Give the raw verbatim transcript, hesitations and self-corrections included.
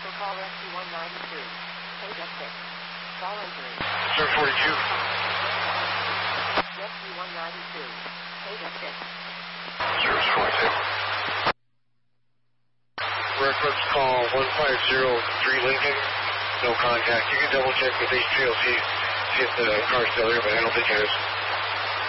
Vehicle call rescue one ninety-two. eight oh six. Call injury. seven forty-two. Rescue one ninety-two. eight oh six. Service forty-two. Reference call one five zero three Lincoln. No contact. You can double check with H P L C, see if the car's still there, but I don't think it is.